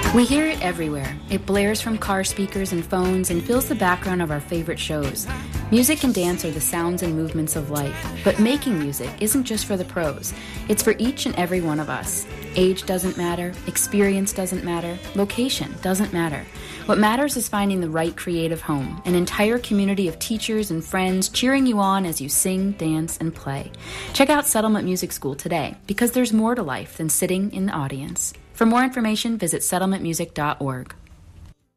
We hear it everywhere. It blares from car speakers and phones and fills the background of our favorite shows. Music and dance are the sounds and movements of life. But making music isn't just for the pros. It's for each and every one of us. Age doesn't matter. Experience doesn't matter. Location doesn't matter. What matters is finding the right creative home, an entire community of teachers and friends cheering you on as you sing, dance, and play. Check out Settlement Music School today, because there's more to life than sitting in the audience. For more information, visit settlementmusic.org.